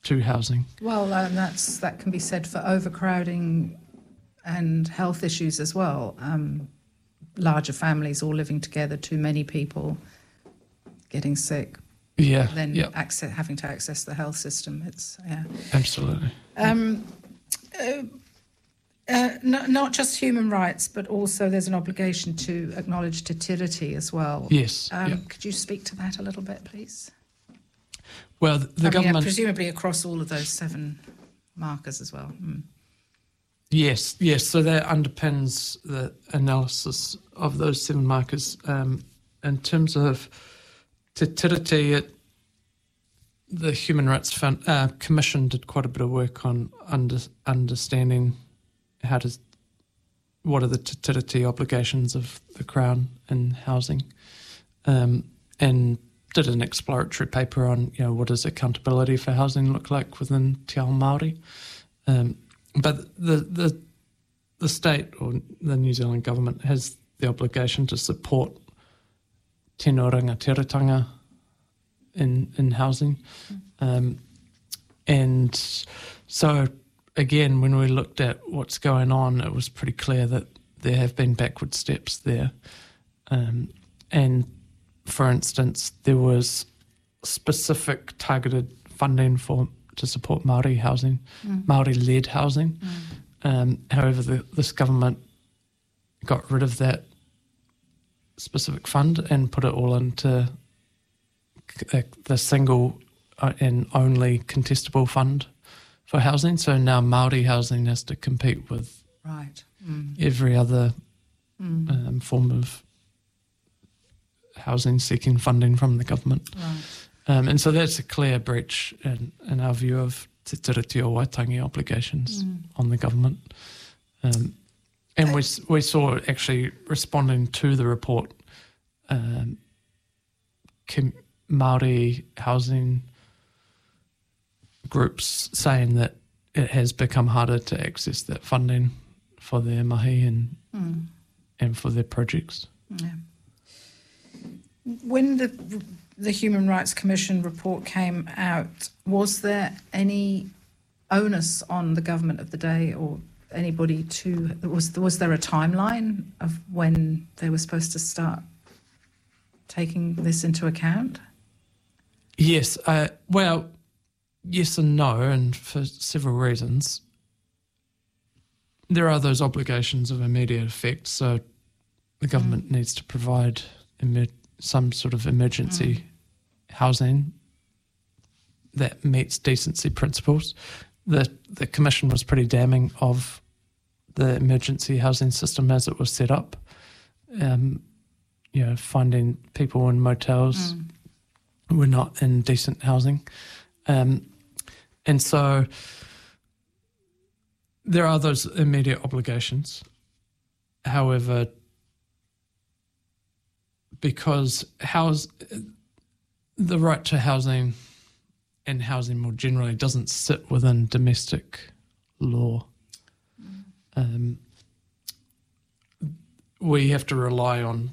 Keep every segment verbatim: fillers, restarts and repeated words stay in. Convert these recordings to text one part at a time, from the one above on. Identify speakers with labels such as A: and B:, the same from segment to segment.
A: to housing.
B: Well, um, that's that can be said for overcrowding and health issues as well. Um, larger families all living together, too many people getting sick.
A: Yeah,
B: Then
A: yeah.
B: access, having to access the health system. It's yeah.
A: Absolutely.
B: Um, uh, uh, not, not just human rights, but also there's an obligation to acknowledge Te Tiriti as well.
A: Yes.
B: Um,
A: yeah.
B: Could you speak to that a little bit, please?
A: Well, the, the
B: I mean,
A: government...
B: yeah, presumably across all of those seven markers as well. Mm.
A: Yes, yes. So that underpins the analysis of those seven markers. Um, in terms of Te Tiriti, it, the Human Rights Fund, uh, Commission did quite a bit of work on under, understanding how does what are the Te Tiriti obligations of the Crown in housing, um, and did an exploratory paper on you know what does accountability for housing look like within Te Ao Māori. Um, but the the the state or the New Zealand government has the obligation to support tino rangatiratanga in in housing, um, and so again, when we looked at what's going on, it was pretty clear that there have been backward steps there, um, and for instance, there was specific targeted funding for to support Māori housing, mm. Māori-led housing. Mm. Um, however, the, this government got rid of that specific fund and put it all into the single and only contestable fund for housing. So now Māori housing has to compete with
B: right. mm.
A: every other
B: mm.
A: um, form of housing seeking funding from the government.
B: Right.
A: Um, and so that's a clear breach in, in our view of Te Tiriti o Waitangi obligations mm. on the government. Um, and we we saw actually responding to the report, um, Māori housing groups saying that it has become harder to access that funding for their mahi and
B: mm.
A: and for their projects.
B: Yeah. When the the Human Rights Commission report came out, was there any onus on the government of the day or anybody to was was there a timeline of when they were supposed to start taking this into account?
A: Yes. Uh, well, yes and no, and for several reasons. There are those obligations of immediate effect, so the government mm. needs to provide emer- some sort of emergency mm. housing that meets decency principles. The the Commission was pretty damning of the emergency housing system as it was set up. Um, you know, finding people in motels mm. were not in decent housing. Um, and so there are those immediate obligations. However, because house, the right to housing and housing more generally doesn't sit within domestic law, mm. um, we have to rely on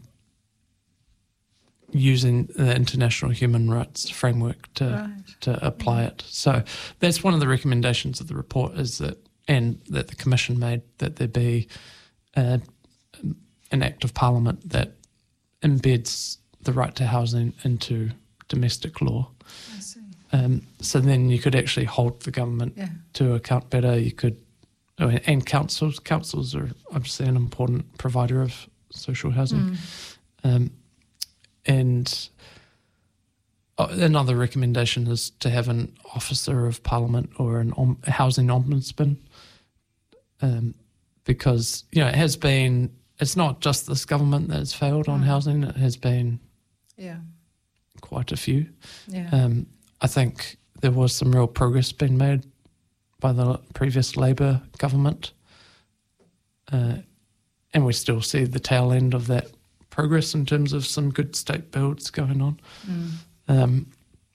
A: using the international human rights framework to
B: right.
A: to apply yeah. it. So that's one of the recommendations of the report is that, and that the Commission made, that there be a, an act of Parliament that embeds the right to housing into domestic law.
B: I see.
A: Um, so then you could actually hold the government
B: yeah.
A: to account better. You could, and councils, councils are obviously an important provider of social housing.
B: Mm.
A: Um, and another recommendation is to have an officer of Parliament or an om- a housing ombudsman, um, because you know it has been. It's not just this government that has failed on mm. housing. It has been,
B: yeah,
A: quite a few.
B: Yeah.
A: Um, I think there was some real progress being made by the previous Labour government, uh, and we still see the tail end of that progress in terms of some good state builds going on.
B: Mm.
A: Um,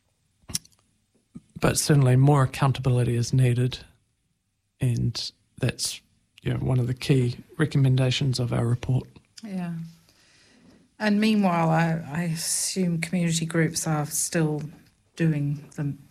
A: but certainly more accountability is needed, and that's you know, one of the key recommendations of our report.
B: Yeah. And meanwhile, I, I assume community groups are still doing the